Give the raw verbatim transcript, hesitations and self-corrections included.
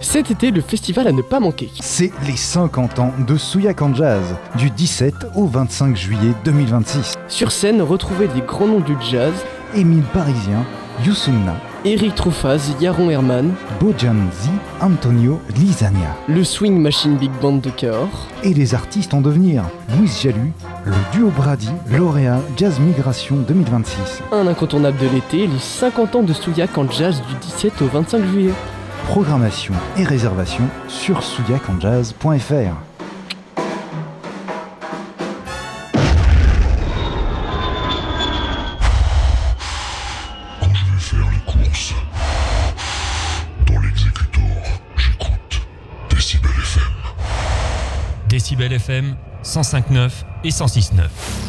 Cet été, le festival à ne pas manquer. C'est les cinquante ans de Souillac en Jazz, du dix-sept au vingt-cinq juillet deux mille vingt-six. Sur scène, retrouvez des grands noms du jazz. Émile Parisien, Youssoumna, Eric Truffaz, Yaron Herman, Bojanzi, Antonio Lisania. le Swing Machine Big Band de Cahors. Et les artistes en devenir, Louise Jalu, le duo Brady, lauréat Jazz Migration deux mille vingt-six. Un incontournable de l'été, les cinquante ans de Souillac en Jazz du dix-sept au vingt-cinq juillet. Programmation et réservation sur souillac en jazz point f r. Quand je vais faire les courses, dans l'exécutor, j'écoute Décibel F M. Décibel F M, cent cinq virgule neuf et cent six virgule neuf.